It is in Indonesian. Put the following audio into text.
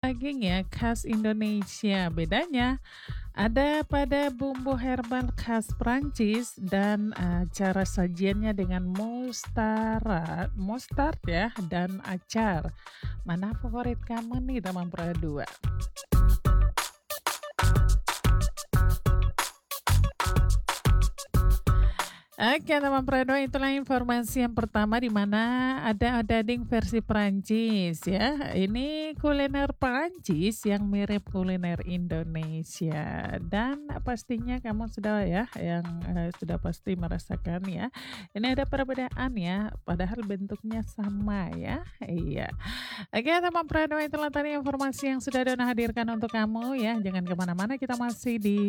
daging ya khas Indonesia. Bedanya ada pada bumbu herbal khas Prancis dan cara sajiannya dengan mustard ya dan acar. Mana favorit kamu nih teman Pradua? Oke teman Prado, itulah informasi yang pertama di mana ada odading versi Prancis ya. Ini kuliner Prancis yang mirip kuliner Indonesia dan pastinya kamu sudah ya yang sudah pasti merasakan ya. Ini ada perbedaan ya, padahal bentuknya sama ya. Iya. Oke teman Prado, itulah tadi informasi yang sudah Dona hadirkan untuk kamu ya. Jangan kemana-mana, kita masih di